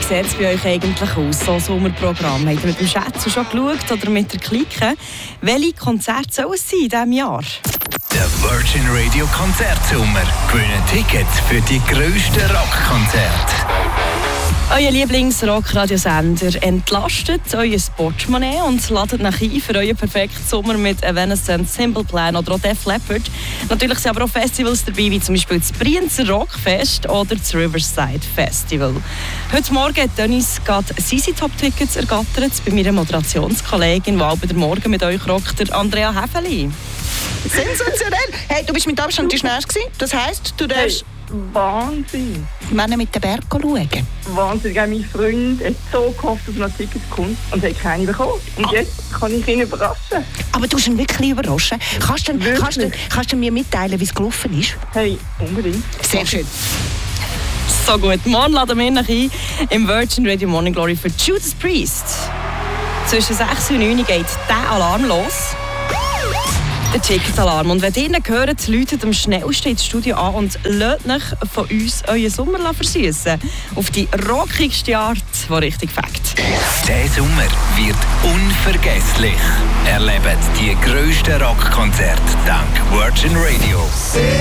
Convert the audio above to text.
sieht es bei euch eigentlich aus, so Sommerprogramm? Habt ihr mit dem Schätzen schon geschaut oder mit der Clique? Welche Konzerte soll es sein in diesem Jahr? Der Virgin Radio Konzertsommer. Gewinnen Tickets für die grössten Rockkonzerte. Euer Lieblings-Rock-Radiosender entlastet euer Portemonnaie und ladet nach ein für euren perfekten Sommer mit Evanescence, Simple Plan oder auch Def Leppard. Natürlich sind aber auch Festivals dabei, wie zum Beispiel das Brienzer Rockfest oder das Riverside Festival. Heute Morgen hat Dennis gerade seine Top-Tickets ergattert bei meiner Moderationskollegin, die auch bei der Morgen mit euch rockt, der Andrea Häfeli. Sensationell! Hey, du bist mit Abstand die Schnellste gewesen. Das heisst, du darfst Wahnsinn! Männer mit den Berg schauen. Wahnsinn! Mein Freund hat so gehofft, dass er noch Tickets kommt und hat keine bekommen. Und jetzt kann ich ihn überraschen. Aber du hast ihn wirklich überraschen. Kannst du mir mitteilen, wie es gelaufen ist? Hey, unbedingt. Sehr schön. So gut, morgen laden wir noch ein im Virgin Radio Morning Glory für Judas Priest. Zwischen 6 und 9 geht der Alarm los. Der Ticketalarm. Und wenn ihr ihn hört, läutet am schnellsten ins Studio an und lasst euch von uns euren Sommer versüssen. Auf die rockigste Art, die richtig fängt. Der Sommer wird unvergesslich. Erlebt die grössten Rockkonzerte dank Virgin Radio.